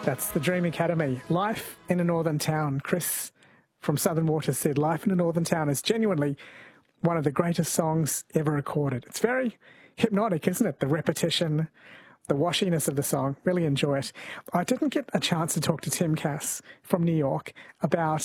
That's the Dream Academy. Life in a Northern Town. Chris from Southern Waters said Life in a Northern Town is genuinely one of the greatest songs ever recorded. It's very hypnotic, isn't it? The repetition, the washiness of the song. Really enjoy it. I didn't get a chance to talk to Tim Cass from New York about